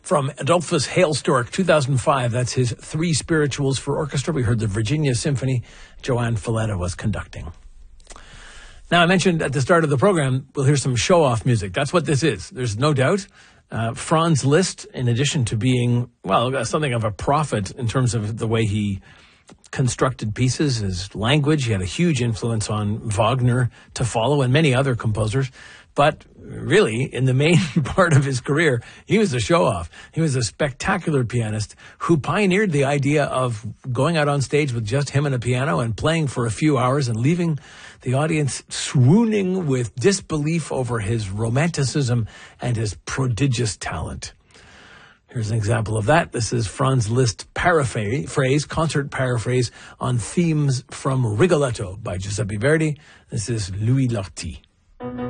From Adolphus Hailstork, 2005, that's his Three Spirituals for Orchestra. We heard the Virginia Symphony. Joanne Falletta was conducting. Now, I mentioned at the start of the program, we'll hear some show-off music. That's what this is. There's no doubt. Franz Liszt, in addition to being, well, something of a prophet in terms of the way he constructed pieces, his language, he had a huge influence on Wagner to follow and many other composers. But really, in the main part of his career, he was a show-off. He was a spectacular pianist who pioneered the idea of going out on stage with just him and a piano and playing for a few hours and leaving the audience swooning with disbelief over his romanticism and his prodigious talent. Here's an example of that. This is Franz Liszt concert paraphrase on themes from Rigoletto by Giuseppe Verdi. This is Louis Lortie.